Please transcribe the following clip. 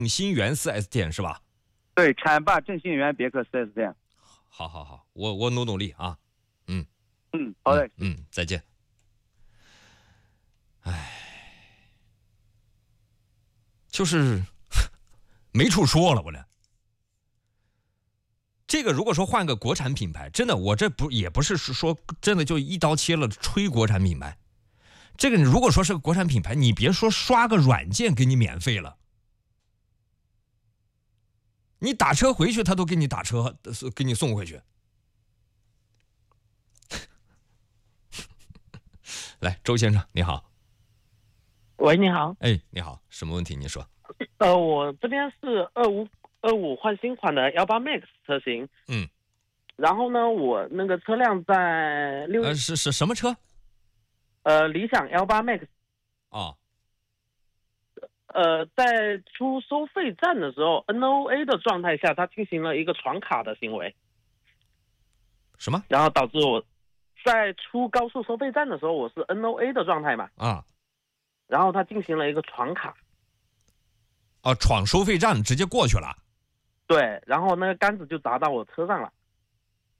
新源 4S 店是吧？ 对，浐灞正新源别克 4S 店。 好，我努力啊。 好嘞。 再见。就是没处说了，我这个如果说换个国产品牌，真的，我这也不是说真的就一刀切了吹国产品牌。这个如果说是个国产品牌，你别说刷个软件给你免费了，你打车回去他都给你打车，给你送回去。来，周先生你好。 喂，你好。 你好，什么问题？你说。 我这边是25换新款的18 Max 车型。然后呢，我那个车辆在是什么车？ 理想18 Max。在出收费站的时候 ，NOA 的状态下，它进行了一个闯卡的行为。 什么？ 然后导致我在出高速收费站的时候，我是 NOA 的状态嘛。然后它进行了一个闯卡。 闯收费站直接过去了。 对，然后那个杆子就砸到我车上了。